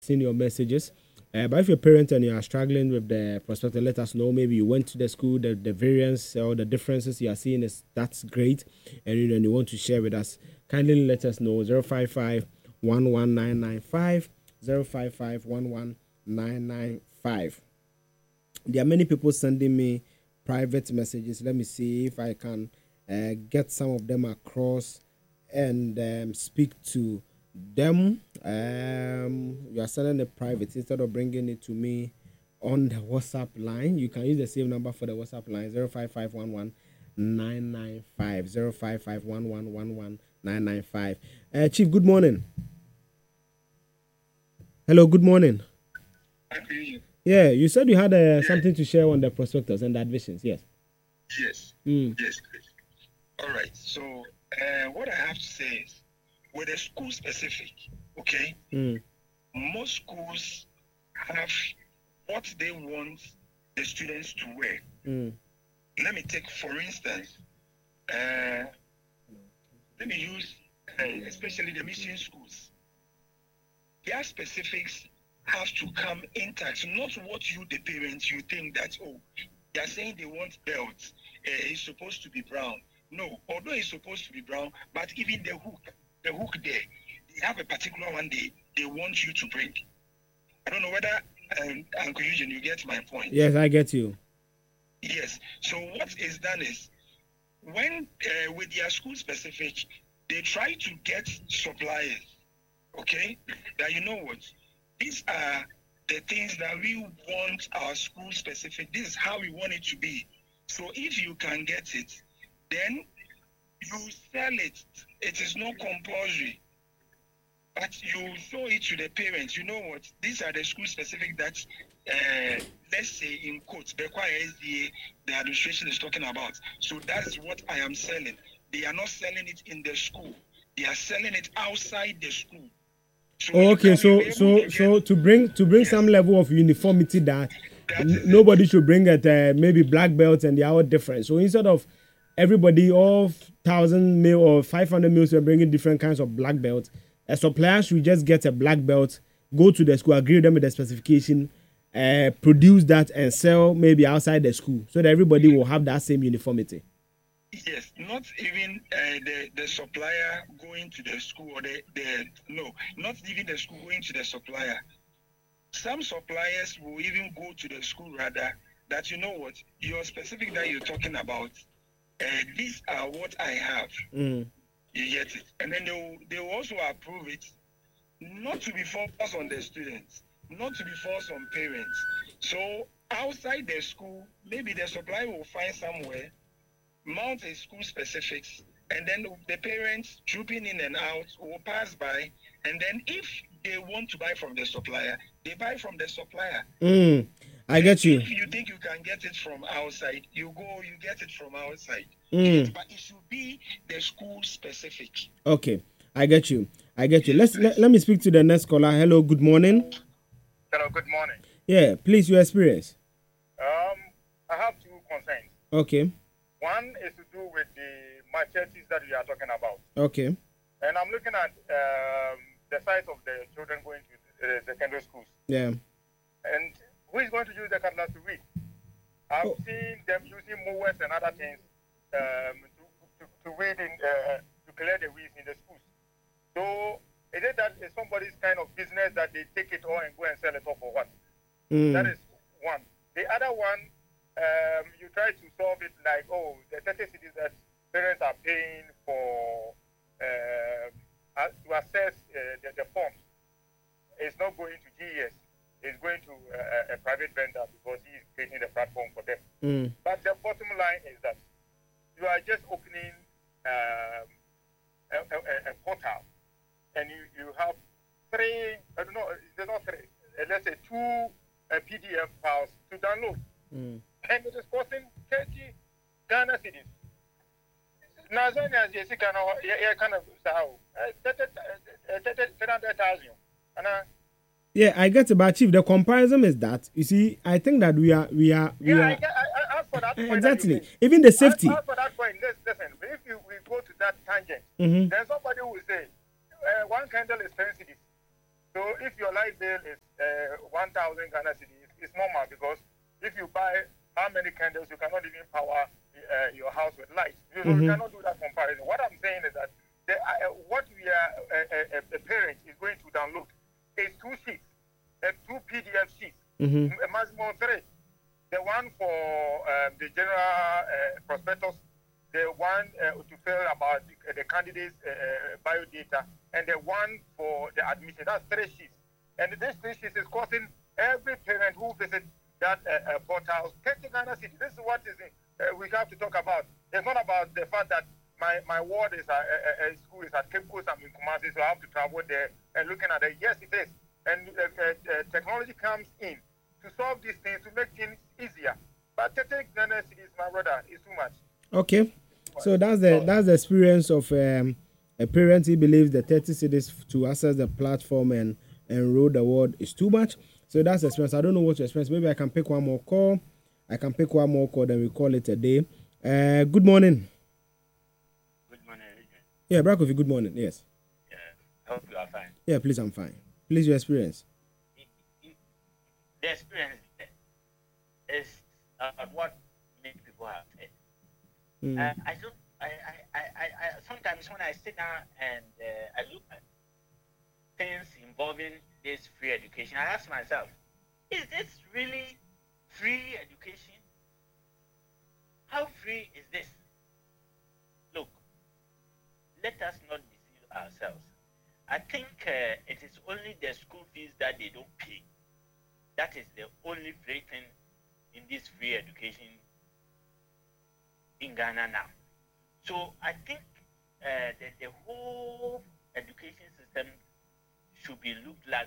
seen your messages. But if you're a parent and you are struggling with the prospectus, let us know. Maybe you went to the school, the variance or the differences you are seeing is that's great, and you want to share with us. Kindly let us know 055 11995 055 11995. There are many people sending me private messages. Let me see if I can get some of them across and speak to them. You are sending it private instead of bringing it to me on the WhatsApp line. You can use the same number for the WhatsApp line 05511 995 05511 Chief, good morning. Hello, good morning. Yeah, you said you had something to share on the prospectus and the admissions. Yes. Yes. Yes. All right. So what I have to say is, with the school specific, okay, most schools have what they want the students to wear. Let me take, for instance, let me use especially the mission schools. Their specifics have to come intact, not what you, the parents, you think that, they are saying they want belts. It's supposed to be brown. No, although it's supposed to be brown, but even the hook there, they have a particular one they want you to bring. I don't know whether, Uncle Eugene, you get my point. Yes, I get you. Yes. So what is done is, when with their school specific, they try to get suppliers, okay, that you know what, these are the things that we want our school specific. This is how we want it to be. So if you can get it, then you sell it. It is not compulsory. But you show it to the parents. You know what? These are the school specific that, let's say in quotes, the administration is talking about. So that's what I am selling. They are not selling it in the school. They are selling it outside the school. So okay, so to bring yes, some level of uniformity that nobody should bring at maybe black belts and they are all different. So instead of everybody all 1,000 mil or 500 mils are bringing different kinds of black belts, a supplier should just get a black belt, go to the school, agree with them with the specification, produce that and sell maybe outside the school so that everybody will have that same uniformity. Yes, not even the supplier going to the school or not even the school going to the supplier. Some suppliers will even go to the school rather, that you know what, your specific that you're talking about, these are what I have. You get it. And then they will also approve it, not to be forced on the students, not to be forced on parents. So outside the school, maybe the supplier will find somewhere, mount a school specifics, and then the parents trooping in and out will pass by, and then if they want to buy from the supplier, they buy from the supplier. I get you. If you think you can get it from outside, you get it from outside. But it should be the school specific. Okay, I get you. Let me speak to the next caller. Hello, good morning. Hello, good morning. Yeah, please, your experience. I have two concerns. Okay. One is to do with the machetes that we are talking about. Okay. And I'm looking at the size of the children going to secondary schools. Yeah. And who is going to use the cutlass to read? I've seen them using mowers and other things to weed to clear the weeds in the schools. So is it that it's somebody's kind of business that they take it all and go and sell it off for what? That is one. The other one, you try to solve it like, the 30 cities that parents are paying for to assess the forms. It's not going to GES. It's going to a private vendor because he is creating the platform for them. But the bottom line is that you are just opening a portal, and you have three, I don't know, there's not three, let's say two PDF files to download. And it is costing 30 Ghana cedis. Nazania, Jessica, kind of 300,000. Yeah, I get it, but Chief, the comparison is that, you see, I think that we are. I ask for that point. Exactly. Even the safety. I ask for that point. Listen, if we go to that tangent, then somebody will say, one candle is 10 cedis. So if your light bill is 1,000 Ghana cedis, it's normal because if you buy how many candles, you cannot even power your house with light. So you cannot do that comparison. What I'm saying is that what we are a parent is going to download is 2 sheets, 2 PDF sheets, a maximum 3. The one for the general prospectus, the one to fill about the candidates' biodata, and the one for the admission. That's 3 sheets. And this 3 sheets is costing every parent who visits that portal 30 Ghana cedis. This is what is we have to talk about. It's not about the fact that my ward is school is at Cape Coast, I'm in Kumasi, so I have to travel there and looking at it. Yes, it is. And technology comes in to solve these things, to make things easier. But 30 Ghana cedis, my brother, is too much. Okay. So that's the experience of a parent who believes the 30 cedis to access the platform and enroll the ward is too much. So that's the experience. I don't know what your experience. Maybe I can pick one more call. Then we call it a day. Good morning. Good morning, Adrian. Yeah, Brakofi, good morning. Yes. Yeah, I hope you are fine. Yeah, please, I'm fine. Please, your experience. The experience is what many people have said. I sometimes when I sit down and I look at things involving this free education, I ask myself, is this really free education? How free is this? Look, let us not deceive ourselves. I think it is only the school fees that they don't pay. That is the only free thing in this free education in Ghana now. So I think the whole education system should be looked at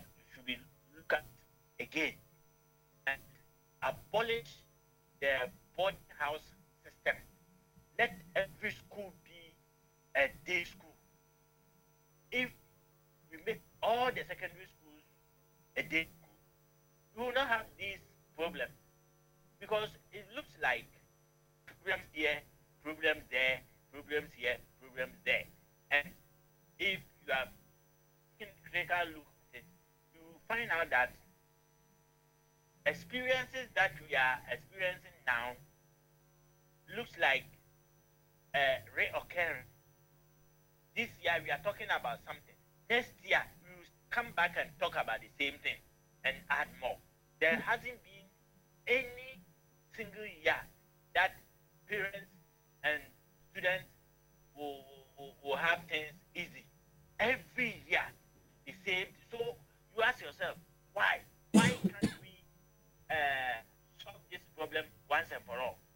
again and abolish the boarding house system. Let every school be a day school. If we make all the secondary schools a day school, we will not have these problems, because it looks like problems here, problems there, problems here, problems there. And if you are taking a critical look at it, you will find out that experiences that we are experiencing now looks like reoccurring. This year we are talking about something. Next year we will come back and talk about the same thing and add more. There hasn't been any single year that parents and students will have things easy. Every year the same. So you ask yourself, why? Why can't we solve this problem once and for all?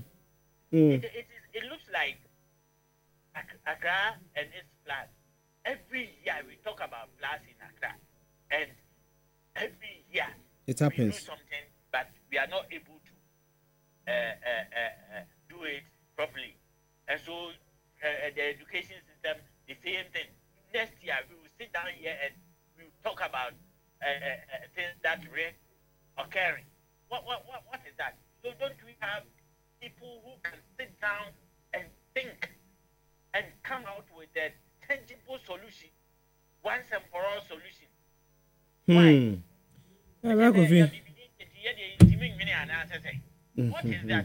It looks like Accra and its plan. Every year we talk about plans in Accra, and every year it happens. We do something, but we are not able to do it properly. And so the education system, the same thing. Next year we will sit down here and we will talk about things that reoccurring. What is that? So don't we have people who can sit down and think and come out with a tangible solution, once and for all solution? Why? What is that?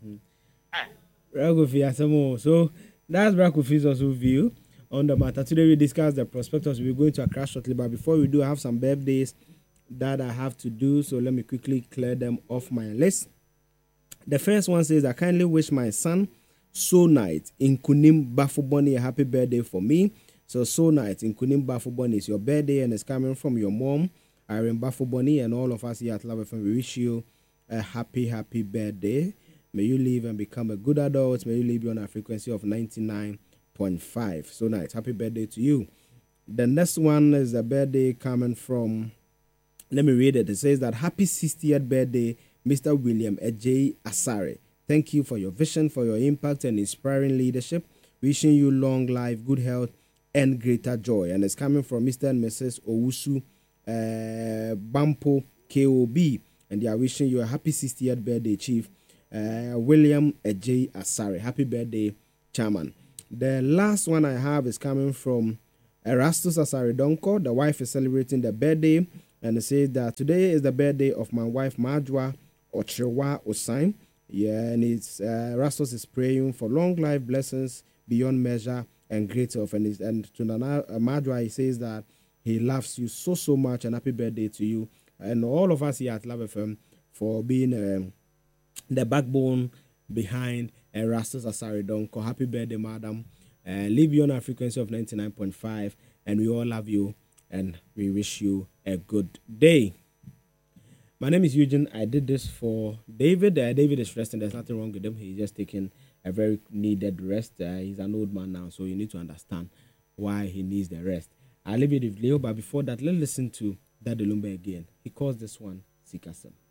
So that's Brakofi's also view on the matter. Today we discuss the prospectus. We're going to Accra shortly, but before we do, I have some birthdays that I have to do, so let me quickly clear them off my list. The first one says, I kindly wish my son So Night in Kunim Bafuboni a happy birthday for me. So Night in Kunim Bafuboni is your birthday, and it's coming from your mom, Irene Bafuboni, and all of us here at Love FM. We wish you a happy birthday. May you live and become a good adult. May you live on a frequency of 99.5. So Night, happy birthday to you. The next one is a birthday coming from, let me read it. It says that happy 60th birthday, Mr. William J. Asare. Thank you for your vision, for your impact and inspiring leadership. Wishing you long life, good health, and greater joy. And it's coming from Mr. and Mrs. Owusu Bampo KOB. And they are wishing you a happy 60th birthday, Chief William J. Asare. Happy birthday, Chairman. The last one I have is coming from Erastus Asaridonko. The wife is celebrating the birthday, and it says that today is the birthday of my wife Majwa Ochewa Osain. Yeah, and it's Erastus is praying for long life, blessings beyond measure, and great health. And to Majwa, he says that he loves you so much, and happy birthday to you and all of us here at Love FM for being the backbone behind Erastus Asaridonko. Happy birthday, madam. Live you on a frequency of 99.5, and we all love you, and we wish you a good day. My name is Eugene. I did this for David. David is resting. There's nothing wrong with him. He's just taking a very needed rest. He's an old man now, so you need to understand why he needs the rest. I'll leave it with Leo, but before that, let's listen to Daddy Lumba again. He calls this one Sikasem.